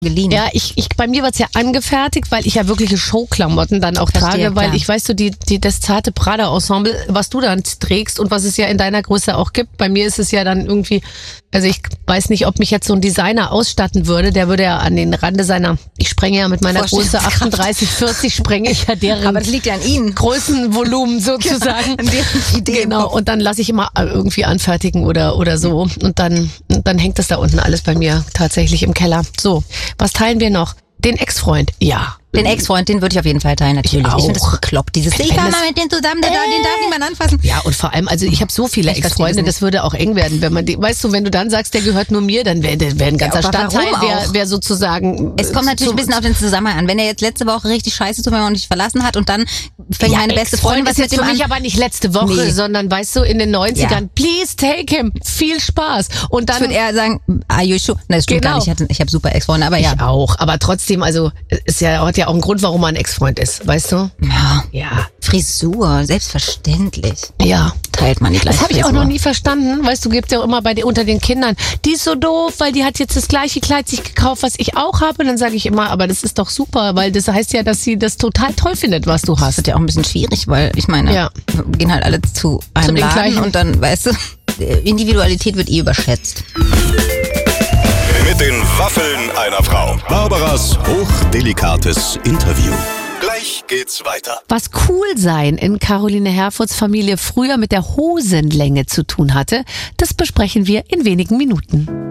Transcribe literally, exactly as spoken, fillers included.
geliehen. Ja, ich, ich, bei mir wird's ja angefertigt, weil ich ja wirkliche Showklamotten dann auch Verstehe, trage, weil klar. ich weiß, du, die, die, das zarte Prada-Ensemble, was du dann trägst und was es ja in deiner Größe auch gibt. Bei mir ist es ja dann irgendwie, also ich weiß nicht, ob mich jetzt so ein Designer ausstatten würde, der würde ja an den Rande seiner, ich sprenge ja mit meiner Größe achtunddreißig, vierzig, sprenge ich ja deren Aber das liegt ja an Ihnen. Größenvolumen sozusagen. An deren Idee. Genau, und dann lasse ich immer irgendwie anfertigen oder, oder so und dann, dann hängt das da unten alles bei mir tatsächlich im Keller. So, was teilen wir noch? Den Ex-Freund, ja. Den Ex-Freund, den würde ich auf jeden Fall teilen, natürlich. Ich Ich, finde das auch. bekloppt. Dieses, ich Wenn war das- mal mit denen zusammen, der, darf- den darf niemand anfassen. Ja, und vor allem, also ich habe so viele Ich verstehe Ex-Freunde, das das würde auch eng werden, wenn man die, weißt du, wenn du dann sagst, der gehört nur mir, dann wäre wär ein ganzer aber Stadtteil, warum wer, auch? wer sozusagen... Es kommt natürlich so- ein bisschen auf den Zusammenhang an. Wenn er jetzt letzte Woche richtig scheiße zu mir und dich verlassen hat und dann fängt ja, meine beste Ex-Freund Freundin was ist mit jetzt dem für mich an. aber nicht letzte Woche, Nee. sondern weißt du, in den neunzigern, Ja. please take him, viel Spaß. Und dann... Ich würde eher sagen, are you sure? Nein, das stimmt Genau. gar nicht. Ich, hatte- ich habe super Ex-Freunde, aber ja. Ich auch, aber trotzdem, also ist ja, hat ja auch einen Grund, warum man ein Ex-Freund ist, weißt du? Ja. Ja. Frisur, selbstverständlich. Ja. Teilt man die gleiche Das habe ich auch Frisur. noch nie verstanden. Weißt du, gibt ja auch immer bei den, unter den Kindern, die ist so doof, weil die hat jetzt das gleiche Kleid sich gekauft, was ich auch habe. Und dann sage ich immer, aber das ist doch super, weil das heißt ja, dass sie das total toll findet, was du Das hast. wird ja auch ein bisschen schwierig, weil ich meine, Ja. wir gehen halt alle zu einem den Laden gleichen. und dann, weißt du, Individualität wird eh überschätzt. Mit den Waffeln einer Frau. Barbaras hochdelikates Interview. Gleich geht's weiter. Was cool sein in Caroline Herfurths Familie früher mit der Hosenlänge zu tun hatte, das besprechen wir in wenigen Minuten.